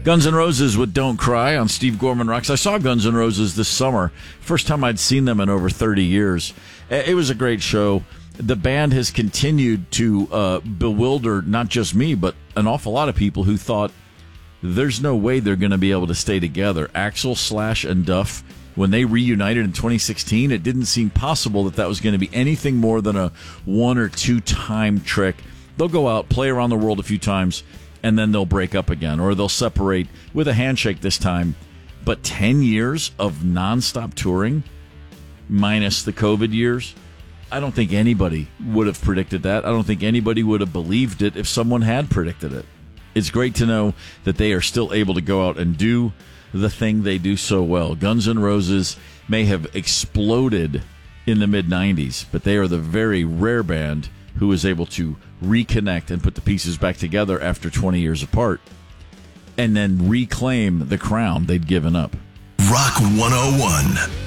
Guns N' Roses with Don't Cry on Steve Gorman Rocks. I saw Guns N' Roses this summer. First time I'd seen them in over 30 years. It was a great show. The band has continued to bewilder not just me, but an awful lot of people who thought there's no way they're going to be able to stay together. Axl, Slash, and Duff, when they reunited in 2016, it didn't seem possible that was going to be anything more than a 1 or 2 time trick. They'll go out, play around the world a few times, and then they'll break up again, or they'll separate with a handshake this time. But 10 years of nonstop touring, minus the COVID years, I don't think anybody would have predicted that. I don't think anybody would have believed it if someone had predicted it. It's great to know that they are still able to go out and do the thing they do so well. Guns N' Roses may have exploded in the mid-'90s, but they are the very rare band who is able to reconnect and put the pieces back together after 20 years apart and then reclaim the crown they'd given up. Rock 101.